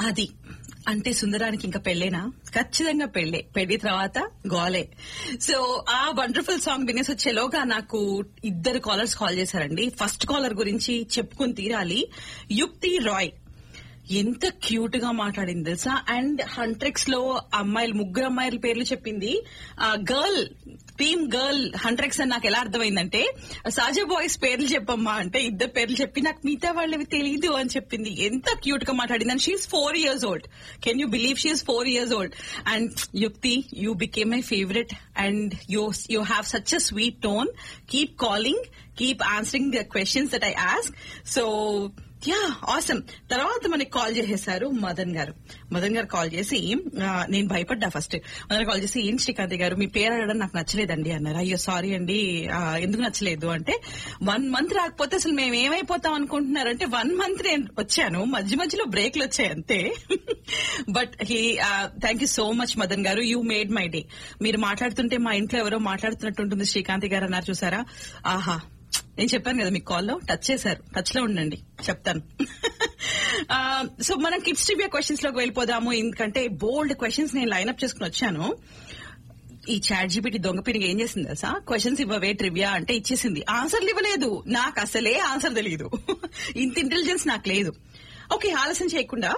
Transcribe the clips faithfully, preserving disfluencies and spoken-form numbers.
అది అంటే సుందరానికి ఇంకా పెళ్ళేనా? ఖచ్చితంగా పెళ్ళే. పెళ్లి తర్వాత గోలే. సో ఆ వండర్ఫుల్ సాంగ్ వినేసి వచ్చేలోగా నాకు ఇద్దరు కాలర్స్ కాల్ చేశారండి. ఫస్ట్ కాలర్ గురించి చెప్పుకుని తీరాలి. యుక్తి రాయ్ ఎంత క్యూట్ గా మాట్లాడింది తెలుసా. అండ్ హంట్రెక్స్ లో అమ్మాయిలు ముగ్గురు అమ్మాయిల పేర్లు చెప్పింది. గర్ల్ టీమ్ గర్ల్ హంట్రెక్స్ అని నాకు ఎలా అర్థమైందంటే, సాజా బాయ్స్ పేర్లు చెప్పమ్మా అంటే ఇద్దరు పేర్లు చెప్పి నాకు మిగతా వాళ్ళవి తెలియదు అని చెప్పింది. ఎంత క్యూట్ గా మాట్లాడింది. And she is four years old. Can you believe she is four years old? And యుక్తి, you became my favourite and you you have such a sweet tone. Keep calling, keep answering the questions that I ask. So yeah awesome. తర్వాత మనకి call చేసేసారు మదన్ గారు. మదన్ గారు call చేసి, నేను భయపడ్డా first. Madan call చేసి, ఏం శ్రీకాంత్ గారు మీ పేరు అడగడం నాకు నచ్చలేదండి అన్నారు. అయ్యో సారీ అండి, ఎందుకు నచ్చలేదు అంటే, వన్ మంత్ రాకపోతే అసలు మేము ఏమైపోతాం అనుకుంటున్నారంటే, వన్ మంత్ నేను వచ్చాను, మధ్య మధ్యలో బ్రేక్లు వచ్చాయి అంతే. But he thank you so much Madan గారు, యూ మేడ్ మై డే. మీరు మాట్లాడుతుంటే మా ఇంట్లో ఎవరో మాట్లాడుతున్నట్టు ఉంటుంది శ్రీకాంత్ గారు అన్నారు చూసారా. ఆహా, నేను చెప్పాను కదా మీకు కాల్లో, టచ్ చేశారు. టచ్ లో ఉండండి, చెప్తాను. సో మనం కిడ్స్ ట్రివియా క్వశ్చన్స్ లోకి వెళ్ళిపోదాము. ఎందుకంటే బోల్డ్ క్వశ్చన్స్ నేను లైన్అప్ చేసుకుని వచ్చాను. ఈ చాట్ జీపీటీ దొంగ పిరిగి ఏం చేసింది తెలుసా, క్వశ్చన్స్ ఇవ్వవే ట్రివియా అంటే ఇచ్చేసింది, ఆన్సర్లు ఇవ్వలేదు. నాకు అసలే ఆన్సర్ తెలియదు, ఇంత ఇంటెలిజెన్స్ నాకు లేదు. ఓకే, ఆలస్యం చేయకుండా,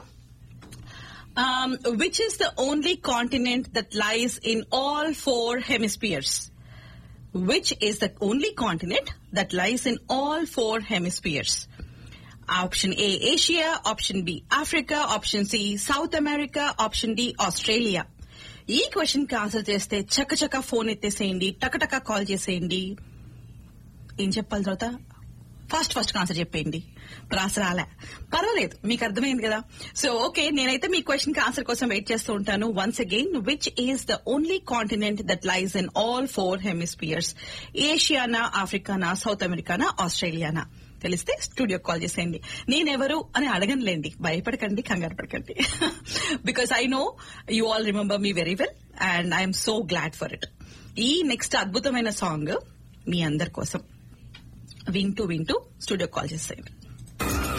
which is the only continent that lies in all four hemispheres? Which is the only continent that lies in all four hemispheres? Option A, Asia. Option B, Africa. Option C, South America. Option D, Australia. ఈ question కి answer చేస్తే చక్క చక్క phone ఎత్తేసేయండి, టకటక call చేసేయండి. ఏం చెప్పాలి తర్వాత? ఫాస్ట్ ఫాస్ట్ ఆన్సర్ చెప్పేయండి. ప్రాస రాలే, పర్వాలేదు, మీకు అర్థమైంది కదా. సో ఓకే, నేనైతే మీ క్వశ్చన్ కి ఆన్సర్ కోసం వెయిట్ చేస్తూ ఉంటాను. Once again, which is the only continent that lies in all four hemispheres? ఏషియానా, ఆఫ్రికానా, south అమెరికానా, ఆస్ట్రేలియానా? తెలిస్తే స్టూడియో కాల్ చేసేయండి. నేనెవరు అని అడగనులేండి, భయపడకండి, కంగారు పడకండి. Because I know you all remember me very well and I'm so glad for it. ఈ next అద్భుతమైన song మీ అందరి కోసం వింటూ వింటూ స్టూడియో కాల్ చేసేయండి.